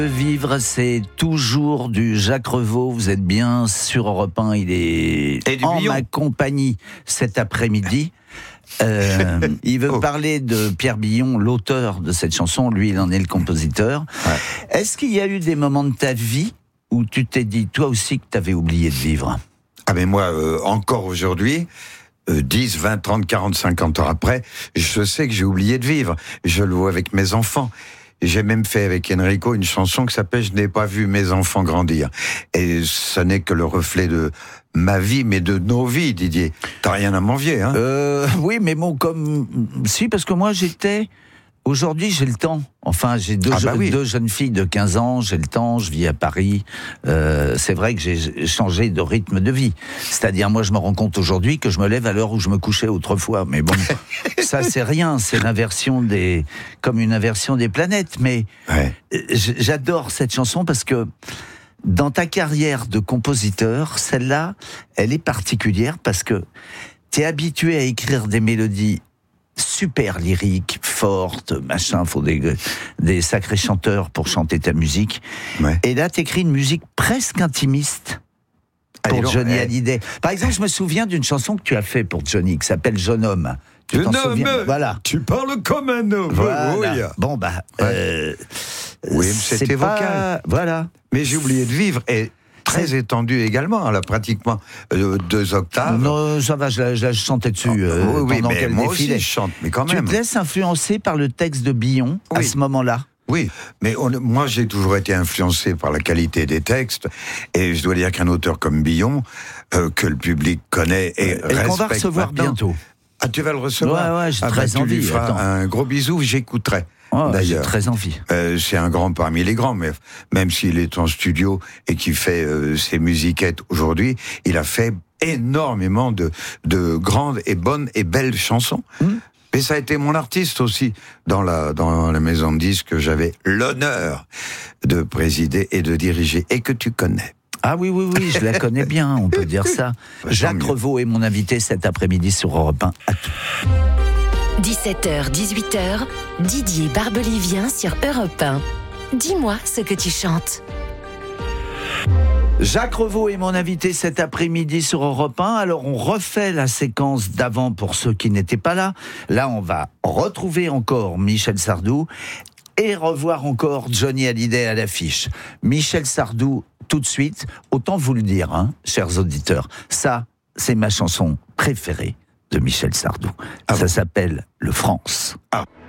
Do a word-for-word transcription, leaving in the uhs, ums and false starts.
Vivre, c'est toujours du Jacques Revaux. Vous êtes bien sur Europe un. Il est Et du en Billon. ma compagnie cet après-midi. Euh, il veut Oh. parler de Pierre Billon, l'auteur de cette chanson. Lui, il en est le compositeur. Ouais. Est-ce qu'il y a eu des moments de ta vie où tu t'es dit, toi aussi, que tu avais oublié de vivre ? Ah mais moi, euh, encore aujourd'hui, euh, dix, vingt, trente, quarante, cinquante ans après, je sais que j'ai oublié de vivre. Je le vois avec mes enfants. J'ai même fait avec Enrico une chanson qui s'appelle « Je n'ai pas vu mes enfants grandir ». Et ce n'est que le reflet de ma vie, mais de nos vies, Didier. T'as rien à m'envier, hein ? Euh, oui, mais bon, comme... Si, parce que moi, j'étais... Aujourd'hui, j'ai le temps. Enfin, j'ai deux, Ah bah je- oui. deux jeunes filles de quinze ans, j'ai le temps, je vis à Paris. Euh, c'est vrai que j'ai changé de rythme de vie. C'est-à-dire, moi, je me rends compte aujourd'hui que je me lève à l'heure où je me couchais autrefois. Mais bon, ça, c'est rien. C'est l'inversion des... comme une inversion des planètes. Mais Ouais. euh, j- j'adore cette chanson parce que dans ta carrière de compositeur, celle-là, elle est particulière parce que t'es habitué à écrire des mélodies super lyriques, fortes, machin, faut des, des sacrés chanteurs pour chanter ta musique. Ouais. Et là, t'écris une musique presque intimiste pour Allez, donc, Johnny eh. Hallyday. Par exemple, je me souviens d'une chanson que tu as fait pour Johnny, qui s'appelle Jeune homme. Tu Jeune t'en homme, souviens ? Voilà. Tu parles comme un homme. Voilà. Oui. Bon, bah... Euh, Oui, mais c'est c'était pas- vocal. Voilà. Mais j'ai oublié de vivre. Et très étendu également, là, pratiquement euh, deux octaves. Non, ça va, je la, je la chantais dessus euh, oui, oui, pendant mais qu'elle moi défilait. aussi je chante, mais quand Tu même. te laisses influencer par le texte de Billon à Oui. ce moment-là ? Oui, mais on- moi j'ai toujours été influencé par la qualité des textes, et je dois dire qu'un auteur comme Billon, euh, que le public connaît et, Et qu'on va respecte recevoir maintenant- bientôt. Ah, tu vas le recevoir. Ouais, ouais, j'ai Ah, très bah, tu envie, lui feras attends. un gros bisou, j'écouterai. Oh, j'ai D'ailleurs, très envie. Euh, c'est un grand parmi les grands, mais même s'il est en studio et qu'il fait euh, ses musiquettes aujourd'hui, il a fait énormément de, de grandes et bonnes et belles chansons. Mmh. Et ça a été mon artiste aussi dans la, dans la maison de disques que j'avais l'honneur de présider et de diriger et que tu connais. Ah oui, oui, oui, je la connais bien, on peut dire ça. Jacques mieux. Revaux est mon invité cet après-midi sur Europe un. À tout. dix-sept heures, dix-huit heures, Didier Barbelivien sur Europe un. Dis-moi ce que tu chantes. Jacques Revaux est mon invité cet après-midi sur Europe un. Alors, on refait la séquence d'avant pour ceux qui n'étaient pas là. Là, on va retrouver encore Michel Sardou et revoir encore Johnny Hallyday à l'affiche. Michel Sardou, tout de suite. Autant vous le dire, hein, chers auditeurs. Ça, c'est ma chanson préférée de Michel Sardou. Ah Ça bon s'appelle Le France. Ah.